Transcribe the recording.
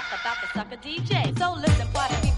talk about the sucker DJ. So listen, party people.